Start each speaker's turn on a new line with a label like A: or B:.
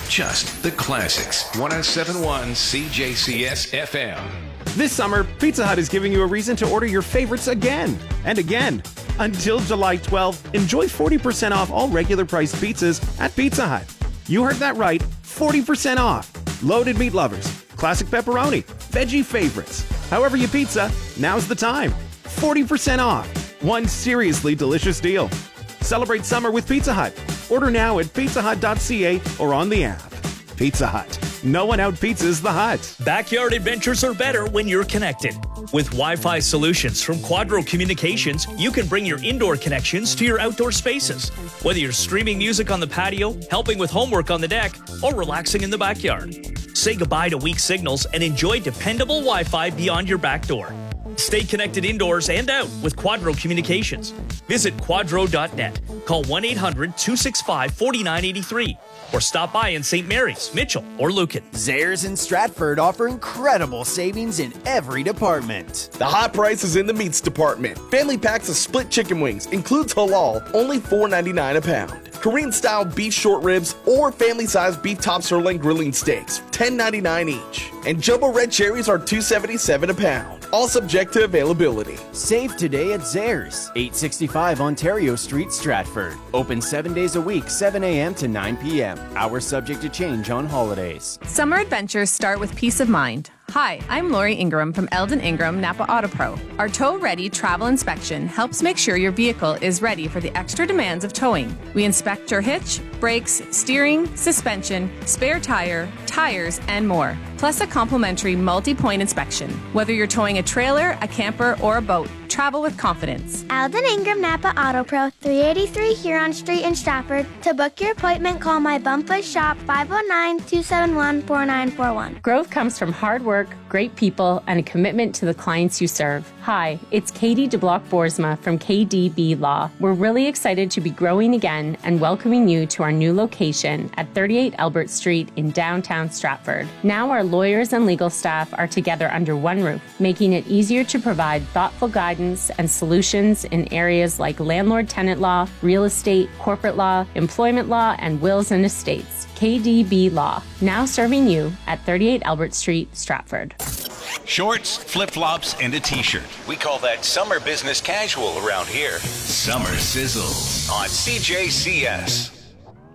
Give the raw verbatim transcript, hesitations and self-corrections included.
A: just the classics. one oh seven point one C J C S F M.
B: This summer, Pizza Hut is giving you a reason to order your favorites again and again. Until July twelfth, enjoy forty percent off all regular priced pizzas at Pizza Hut. You heard that right, forty percent off. Loaded meat lovers, classic pepperoni, veggie favorites. However you pizza, now's the time. forty percent off. One seriously delicious deal. Celebrate summer with Pizza Hut. Order now at pizza hut dot c a or on the app. Pizza Hut. No one out-pizzas the Hut.
C: Backyard adventures are better when you're connected. With Wi-Fi solutions from Quadro Communications, you can bring your indoor connections to your outdoor spaces. Whether you're streaming music on the patio, helping with homework on the deck, or relaxing in the backyard. Say goodbye to weak signals and enjoy dependable Wi-Fi beyond your back door. Stay connected indoors and out with Quadro Communications. Visit quadro dot net. Call one eight hundred two six five four nine eight three or stop by in Saint Mary's, Mitchell, or Lucan.
D: Zehrs in Stratford offer incredible savings in every department.
E: The hot price is in the meats department. Family packs of split chicken wings, includes halal, only four ninety-nine a pound. Korean-style beef short ribs or family-sized beef top sirloin grilling steaks, ten ninety-nine each. And jumbo red cherries are two seventy-seven a pound. All subject to availability.
D: Save today at Zehrs, eight sixty-five Ontario Street, Stratford. Open seven days a week, seven a.m. to nine p.m. Hours subject to change on holidays.
F: Summer adventures start with peace of mind. Hi, I'm Lori Ingram from Eldon Ingram Napa Auto Pro. Our tow-ready travel inspection helps make sure your vehicle is ready for the extra demands of towing. We inspect your hitch, brakes, steering, suspension, spare tire, tires, and more. Plus a complimentary multi-point inspection. Whether you're towing a trailer, a camper, or a boat, travel with confidence.
G: Eldon Ingram Napa Auto Pro, three eighty-three Huron Street in Stratford. To book your appointment, call my Bumfuss shop five oh nine, two seven one, four nine four one.
H: Growth comes from hard work, great people, and a commitment to the clients you serve. Hi, it's Katie DeBlock-Boersma from K D B Law. We're really excited to be growing again and welcoming you to our new location at thirty-eight Albert Street in downtown Stratford. Now our lawyers and legal staff are together under one roof, making it easier to provide thoughtful guidance and solutions in areas like landlord-tenant law, real estate, corporate law, employment law, and wills and estates. K D B Law, now serving you at thirty-eight Albert Street, Stratford.
A: Shorts, flip-flops, and a t-shirt. We call that summer business casual around here. Summer Sizzles on C J C S.